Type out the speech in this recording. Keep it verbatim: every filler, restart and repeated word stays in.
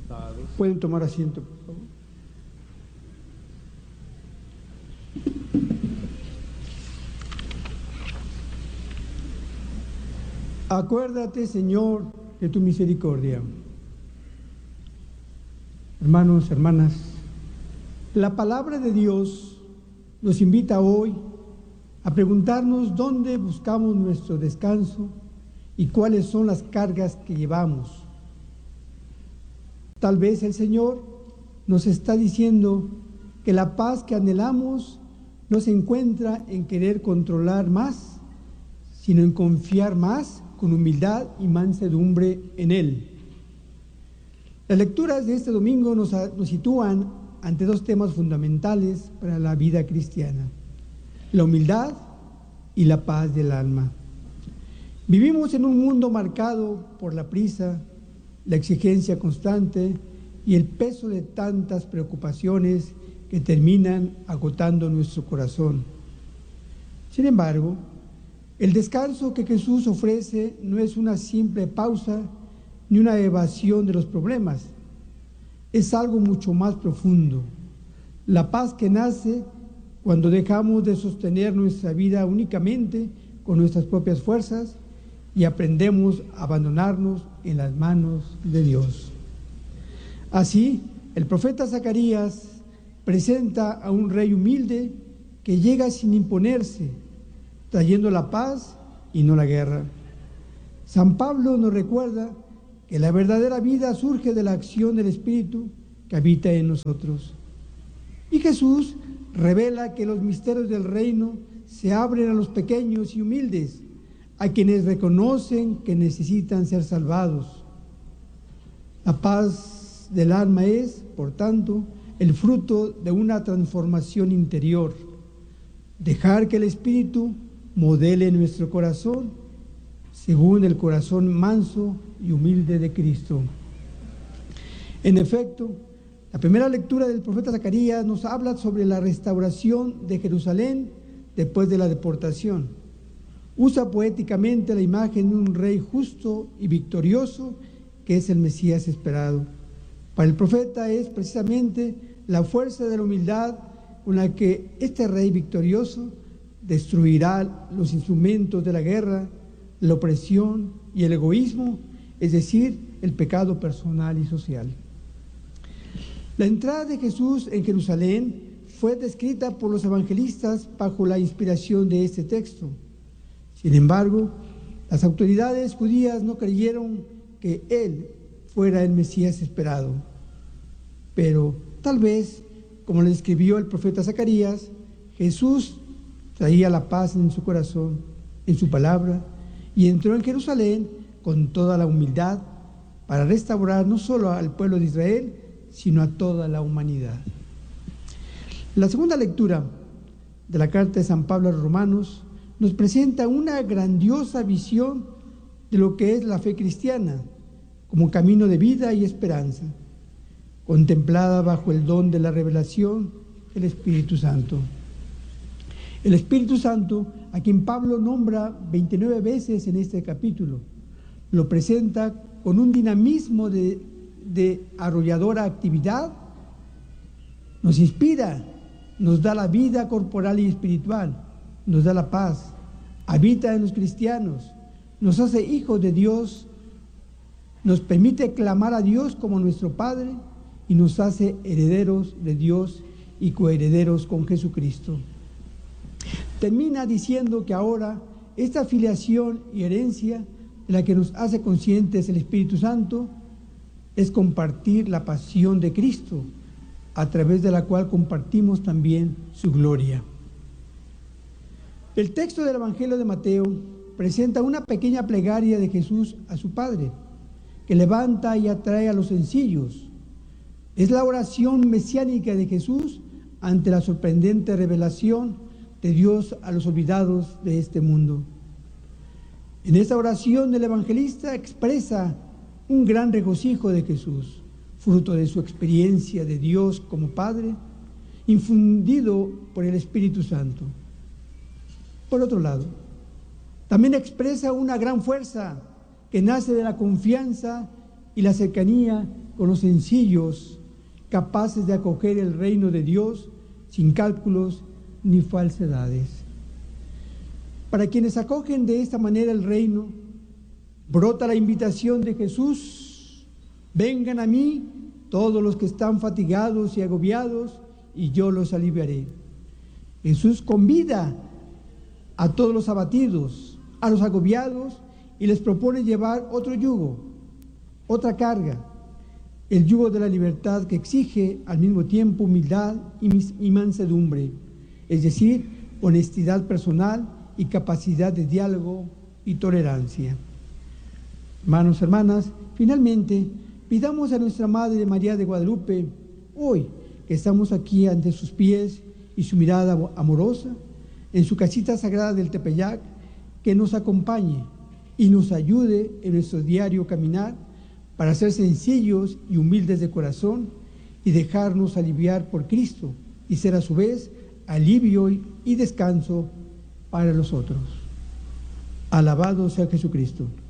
sentados. Pueden tomar asiento, por favor. Acuérdate, Señor, de tu misericordia. Hermanos, hermanas, la palabra de Dios nos invita hoy a preguntarnos dónde buscamos nuestro descanso y cuáles son las cargas que llevamos. Tal vez el Señor nos está diciendo que la paz que anhelamos no se encuentra en querer controlar más, sino en confiar más con humildad y mansedumbre en Él. Las lecturas de este domingo nos, nos sitúan ante dos temas fundamentales para la vida cristiana: la humildad y la paz del alma. Vivimos en un mundo marcado por la prisa, la exigencia constante y el peso de tantas preocupaciones que terminan agotando nuestro corazón. Sin embargo, el descanso que Jesús ofrece no es una simple pausa ni una evasión de los problemas. Es algo mucho más profundo. La paz que nace cuando dejamos de sostener nuestra vida únicamente con nuestras propias fuerzas y aprendemos a abandonarnos en las manos de Dios. Así, el profeta Zacarías presenta a un rey humilde que llega sin imponerse, trayendo la paz y no la guerra. San Pablo nos recuerda que la verdadera vida surge de la acción del Espíritu que habita en nosotros. Y Jesús revela que los misterios del reino se abren a los pequeños y humildes, a quienes reconocen que necesitan ser salvados. La paz del alma es, por tanto, el fruto de una transformación interior. Dejar que el Espíritu modele nuestro corazón según el corazón manso y humilde de Cristo. En efecto, la primera lectura del profeta Zacarías nos habla sobre la restauración de Jerusalén después de la deportación. Usa poéticamente la imagen de un rey justo y victorioso que es el Mesías esperado. Para el profeta es precisamente la fuerza de la humildad con la que este rey victorioso destruirá los instrumentos de la guerra, la opresión y el egoísmo, es decir, el pecado personal y social. La entrada de Jesús en Jerusalén fue descrita por los evangelistas bajo la inspiración de este texto. Sin embargo, las autoridades judías no creyeron que él fuera el Mesías esperado. Pero tal vez, como le escribió el profeta Zacarías, Jesús traía la paz en su corazón, en su palabra, y entró en Jerusalén con toda la humildad para restaurar no solo al pueblo de Israel, sino a toda la humanidad. La segunda lectura de la carta de San Pablo a los Romanos nos presenta una grandiosa visión de lo que es la fe cristiana, como camino de vida y esperanza, contemplada bajo el don de la revelación del Espíritu Santo. El Espíritu Santo, a quien Pablo nombra veintinueve veces en este capítulo, lo presenta con un dinamismo de, de arrolladora actividad, nos inspira, nos da la vida corporal y espiritual, nos da la paz, habita en los cristianos, nos hace hijos de Dios, nos permite clamar a Dios como nuestro Padre y nos hace herederos de Dios y coherederos con Jesucristo. Termina diciendo que ahora esta filiación y herencia de la que nos hace conscientes el Espíritu Santo es compartir la pasión de Cristo, a través de la cual compartimos también su gloria. El texto del Evangelio de Mateo presenta una pequeña plegaria de Jesús a su Padre, que levanta y atrae a los sencillos. Es la oración mesiánica de Jesús ante la sorprendente revelación de Dios a los olvidados de este mundo. En esta oración el evangelista expresa un gran regocijo de Jesús, fruto de su experiencia de Dios como Padre, infundido por el Espíritu Santo. Por otro lado, también expresa una gran fuerza que nace de la confianza y la cercanía con los sencillos, capaces de acoger el reino de Dios sin cálculos ni falsedades. Para quienes acogen de esta manera el reino, brota la invitación de Jesús: vengan a mí todos los que están fatigados y agobiados, y yo los aliviaré. Jesús convida a todos los abatidos, a los agobiados, y les propone llevar otro yugo, otra carga, el yugo de la libertad, que exige al mismo tiempo humildad y mansedumbre, es decir, honestidad personal y capacidad de diálogo y tolerancia. Hermanos, hermanas, finalmente pidamos a nuestra Madre María de Guadalupe, hoy que estamos aquí ante sus pies y su mirada amorosa, en su casita sagrada del Tepeyac, que nos acompañe y nos ayude en nuestro diario caminar para ser sencillos y humildes de corazón y dejarnos aliviar por Cristo y ser a su vez alivio y descanso para los otros. Alabado sea Jesucristo.